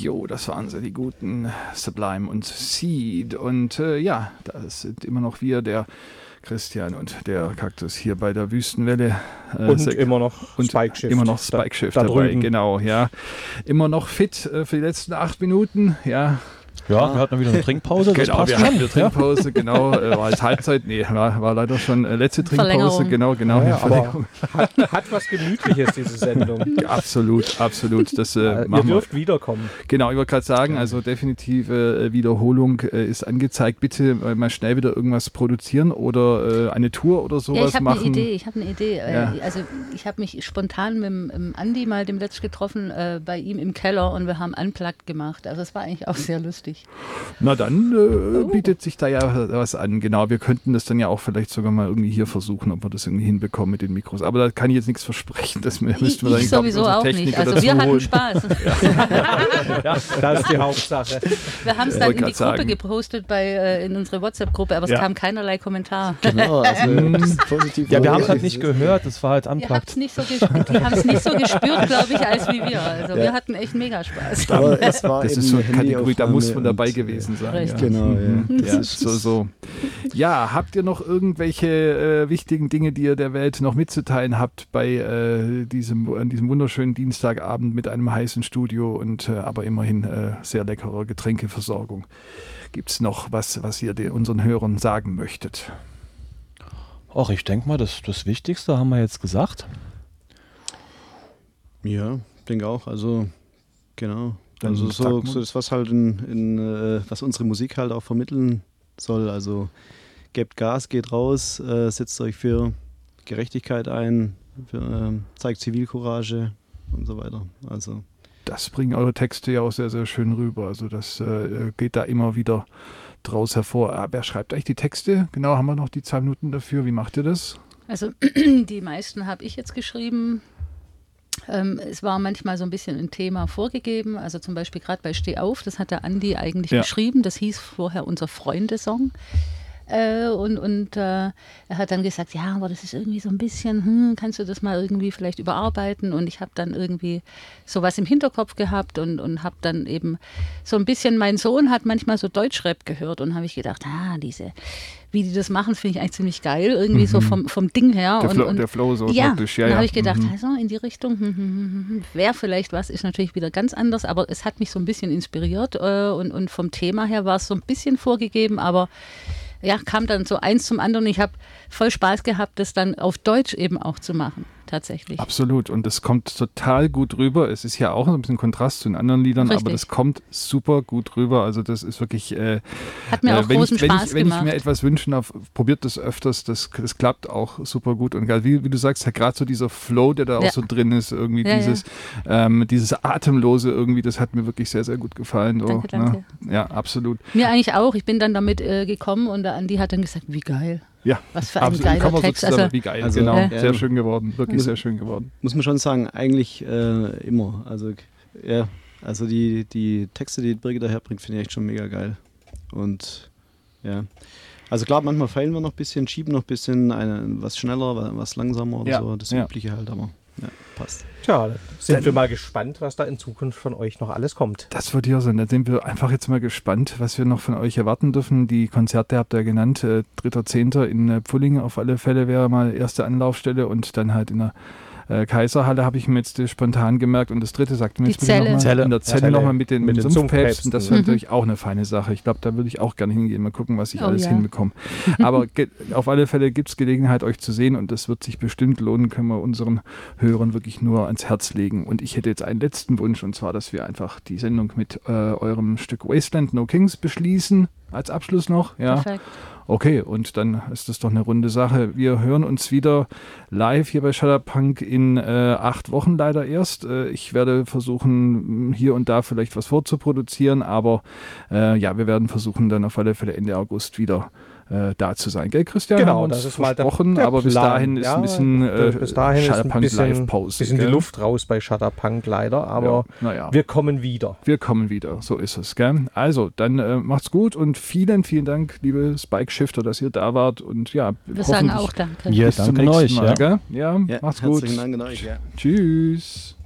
Jo, das waren sie, die guten Sublime und Seed. Und ja, das sind immer noch wir, der Christian und der Kaktus hier bei der Wüstenwelle. Und immer noch Spike Shift. Immer noch Spike Shift da dabei, drüben. genau, ja. Immer noch fit für die letzten 8 Minuten, ja. Ja, wir hatten wieder eine Trinkpause. Das Genau, passt wir schon. hatten eine Trinkpause, genau. War jetzt Halbzeit, nee, war leider schon letzte Trinkpause, genau. Ja, aber hat was Gemütliches, diese Sendung. Ja, absolut. Das Ihr machen wir. dürft wiederkommen. Genau, ich wollte gerade sagen, also definitive Wiederholung ist angezeigt. Bitte mal schnell wieder irgendwas produzieren oder eine Tour oder sowas ich habe machen. Ich habe eine Idee. Ja. Also ich habe mich spontan mit dem Andi mal dem Letzt getroffen, bei ihm im Keller, und wir haben Unplugged gemacht. Also es war eigentlich auch sehr lustig. Na dann bietet sich da ja was an. Genau, wir könnten das dann ja auch vielleicht sogar mal irgendwie hier versuchen, ob wir das irgendwie hinbekommen mit den Mikros. Aber da kann ich jetzt nichts versprechen. Das müssten wir dann, Ich sowieso auch nicht. Also wir hatten Spaß. Ja, das ist die Hauptsache. Wir haben es dann in die Gruppe gepostet, in unsere WhatsApp-Gruppe, aber es kam keinerlei Kommentar. Genau, also das ist positiv. Ja, wir haben es halt nicht gehört, das war halt Die unplugged. haben es nicht so gespürt, glaube ich, als wie wir. Also wir hatten echt mega Spaß. Aber es war Das eben ist so eine eine Kategorie, da muss man Handyaufnahme dabei und, gewesen sein. Richtig. Ja. Genau, ja. Ja, so. Ja, habt ihr noch irgendwelche wichtigen Dinge, die ihr der Welt noch mitzuteilen habt an diesem wunderschönen Dienstagabend mit einem heißen Studio und aber immerhin sehr leckerer Getränkeversorgung? Gibt es noch was ihr unseren Hörern sagen möchtet? Ach, ich denke mal, das Wichtigste haben wir jetzt gesagt. Ja, ich denke auch. Also, genau. Dann Also sagt man. so das, was halt was unsere Musik halt auch vermitteln soll. Also gebt Gas, geht raus, setzt euch für Gerechtigkeit ein, zeigt Zivilcourage und so weiter. Also Das bringen eure Texte ja auch sehr, sehr schön rüber. Also das geht da immer wieder draus hervor. Wer schreibt eigentlich die Texte? Genau, haben wir noch die 2 Minuten dafür. Wie macht ihr das? Also die meisten habe ich jetzt geschrieben. Es war manchmal so ein bisschen ein Thema vorgegeben. Also zum Beispiel gerade bei Steh auf, das hat der Andi eigentlich geschrieben. Das hieß vorher unser Freundesong. Er hat dann gesagt, ja, aber das ist irgendwie so ein bisschen, kannst du das mal irgendwie vielleicht überarbeiten? Und ich habe dann irgendwie sowas im Hinterkopf gehabt und habe dann eben so ein bisschen, mein Sohn hat manchmal so Deutschrap gehört und habe ich gedacht, wie die das machen, finde ich eigentlich ziemlich geil, irgendwie so vom Ding her. Der Flow so ja, wirklich. Ja, dann ja. habe ich gedacht, also in die Richtung wäre vielleicht was, ist natürlich wieder ganz anders, aber es hat mich so ein bisschen inspiriert und vom Thema her war es so ein bisschen vorgegeben, aber ja, kam dann so eins zum anderen. Ich habe voll Spaß gehabt, das dann auf Deutsch eben auch zu machen, tatsächlich. Absolut. Und das kommt total gut rüber. Es ist ja auch ein bisschen Kontrast zu den anderen Liedern, Richtig. aber das kommt super gut rüber. Also das ist wirklich... Hat mir auch großen Spaß wenn ich gemacht. mir etwas wünschen darf, probiert das öfters. Das klappt auch super gut. Und wie du sagst, gerade so dieser Flow, der da auch so drin ist, irgendwie dieses Atemlose irgendwie, das hat mir wirklich sehr, sehr gut gefallen. So, Danke. Ne? Ja, absolut. Mir eigentlich auch. Ich bin dann damit gekommen und der Andi hat dann gesagt, wie geil. Ja, Was für ein absolut. geiler Kann man so Text. zusammen- Also, wie geil, Also, genau. ja. Sehr schön geworden. Wirklich sehr schön geworden. muss man schon sagen, eigentlich immer. Also ja, also die Texte, die Birgit daherbringt, finde ich echt schon mega geil. Und ja, also klar, manchmal feilen wir noch ein bisschen, schieben noch ein bisschen was schneller, was langsamer oder so, das Übliche halt, aber ja, passt. Tja, sind wir mal gespannt, was da in Zukunft von euch noch alles kommt. Das wird ja sein. Da sind wir einfach jetzt mal gespannt, was wir noch von euch erwarten dürfen. Die Konzerte habt ihr genannt. 3.10. in Pfullingen auf alle Fälle wäre mal erste Anlaufstelle und dann halt in der Kaiserhalle habe ich mir jetzt spontan gemerkt. Und das dritte, sagt mir Die jetzt bitte Zelle. noch mal. In der Zelle Zelle. nochmal mit den Sumpfpäpsten. Sumpfpäpsten. Das wäre natürlich auch eine feine Sache. Ich glaube, da würde ich auch gerne hingehen. Mal gucken, was ich alles hinbekomme. Aber auf alle Fälle gibt es Gelegenheit, euch zu sehen und das wird sich bestimmt lohnen, können wir unseren Hörern wirklich nur ans Herz legen. Und ich hätte jetzt einen letzten Wunsch und zwar, dass wir einfach die Sendung mit eurem Stück Wasteland No Kings beschließen. Als Abschluss noch. Ja. Perfekt. Okay, und dann ist das doch eine runde Sache. Wir hören uns wieder live hier bei Shutterpunk in 8 Wochen leider erst. Ich werde versuchen, hier und da vielleicht was vorzuproduzieren, aber wir werden versuchen, dann auf alle Fälle Ende August wieder da zu sein. Gell, Christian? Genau, haben wir uns das ist mal versprochen, der aber bis Plan. dahin ist ein bisschen bis dahin ist ein Shutterpunk bisschen Live-Pause. bisschen die gell? Luft raus bei Shutterpunk leider, aber naja. wir kommen wieder. Wir kommen wieder, so ist es. Gell? Also, dann macht's gut und vielen, vielen Dank, liebe Spike Shifter, dass ihr da wart. Und ja, Wir sagen auch danke. Ja, bis zum danke nächsten euch. Mal. Ja. Gell? Ja, Ja, macht's gut. herzlichen Dank an euch. Ja. Tschüss.